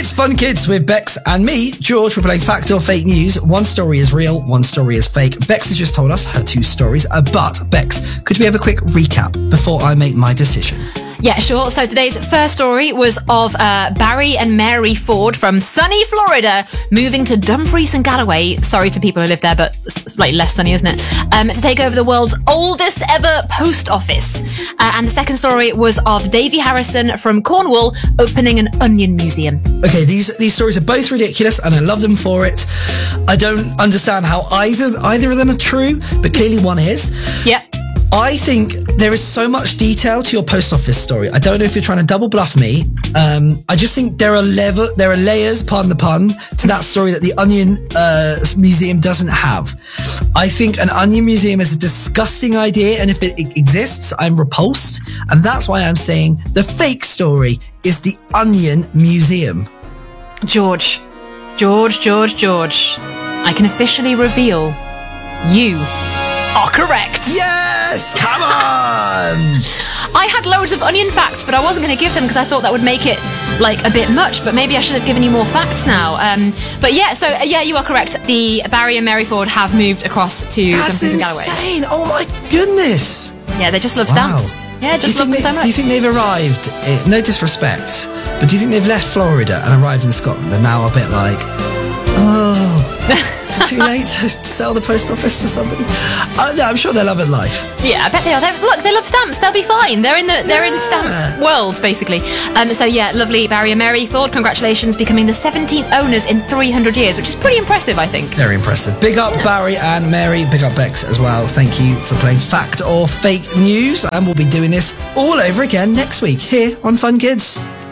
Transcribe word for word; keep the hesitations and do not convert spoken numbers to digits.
It's Fun Kids with Bex and me, George. We're playing Fact or Fake News. One story is real, one story is fake. Bex has just told us her two stories. Uh, but, Bex, could we have a quick recap before I make my decision? Yeah, sure. So today's first story was of uh, Barry and Mary Ford from sunny Florida moving to Dumfries and Galloway. Sorry to people who live there, but it's slightly less sunny, isn't it? Um, to take over the world's oldest ever post office. Uh, and the second story was of Davy Harrison from Cornwall opening an onion museum. Okay, these these stories are both ridiculous, and I love them for it. I don't understand how either either of them are true, but clearly one is. Yeah. I think there is so much detail to your post office story. I don't know if you're trying to double bluff me. Um, I just think there are level, there are layers, pardon the pun, to that story that the Onion uh, Museum doesn't have. I think an Onion Museum is a disgusting idea, and if it exists, I'm repulsed. And that's why I'm saying the fake story is the Onion Museum. George, George, George, George, I can officially reveal you are correct. Yes! Come on! I had loads of onion facts, but I wasn't going to give them because I thought that would make it, like, a bit much, but maybe I should have given you more facts now. Um, but yeah, so, uh, yeah, you are correct. The Barry and Mary Ford have moved across to That's Dumfries and Galloway. insane! Oh my goodness! Yeah, they just love Wow. stamps. Yeah, just love them they, so much. Do you think they've arrived, eh, no disrespect, but do you think they've left Florida and arrived in Scotland? They're now a bit like, oh, is it too late to sell the post office to somebody? Uh, no, I'm sure they love it life. Yeah, I bet they are. They're, look, they love stamps. They'll be fine. They're in the they're in Yeah. stamp world, basically. Um, so yeah, lovely Barry and Mary Ford. Congratulations, becoming the seventeenth owners in three hundred years, which is pretty impressive, I think. Very impressive. Big up Yeah. Barry and Mary. Big up Bex as well. Thank you for playing Fact or Fake News. And we'll be doing this all over again next week here on Fun Kids.